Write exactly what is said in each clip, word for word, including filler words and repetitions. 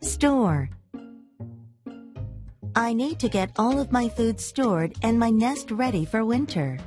Store. I need to get all of my food stored and my nest ready for winter.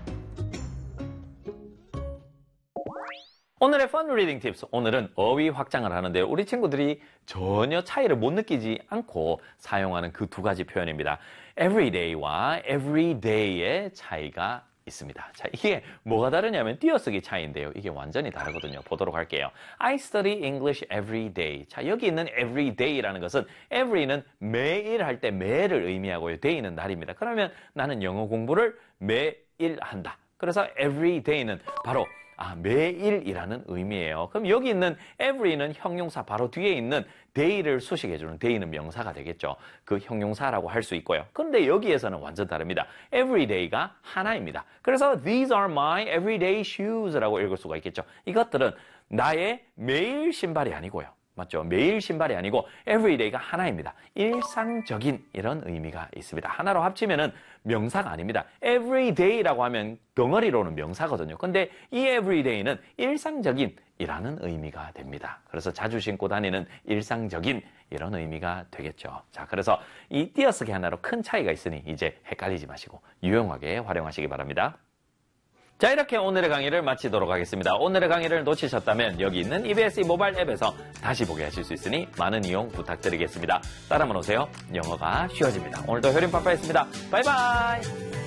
오늘의 Fun Reading Tips, 오늘은 어휘 확장을 하는데요. 우리 친구들이 전혀 차이를 못 느끼지 않고 사용하는 그 두 가지 표현입니다. everyday와 everyday의 차이가 있습니다. 자, 이게 뭐가 다르냐면 띄어쓰기 차이인데요. 이게 완전히 다르거든요. 보도록 할게요. I study English every day. 자, 여기 있는 everyday라는 것은 every는 매일 할 때 매를 의미하고요. day는 날입니다. 그러면 나는 영어 공부를 매일 한다. 그래서 everyday는 바로 아, 매일이라는 의미예요. 그럼 여기 있는 every는 형용사 바로 뒤에 있는 day를 수식해주는 day는 명사가 되겠죠. 그 형용사라고 할 수 있고요. 그런데 여기에서는 완전 다릅니다. everyday가 하나입니다. 그래서 these are my everyday shoes라고 읽을 수가 있겠죠. 이것들은 나의 매일 신발이 아니고요. 맞죠? 매일 신발이 아니고 everyday가 하나입니다. 일상적인 이런 의미가 있습니다. 하나로 합치면은 명사가 아닙니다. everyday라고 하면 덩어리로는 명사거든요. 근데 이 everyday는 일상적인 이라는 의미가 됩니다. 그래서 자주 신고 다니는 일상적인 이런 의미가 되겠죠. 자, 그래서 이 띄어쓰기 하나로 큰 차이가 있으니 이제 헷갈리지 마시고 유용하게 활용하시기 바랍니다. 자, 이렇게 오늘의 강의를 마치도록 하겠습니다. 오늘의 강의를 놓치셨다면 여기 있는 이비에스 모바일 앱에서 다시 보게 하실 수 있으니 많은 이용 부탁드리겠습니다. 따라만 오세요. 영어가 쉬워집니다. 오늘도 효림파파였습니다. 바이바이.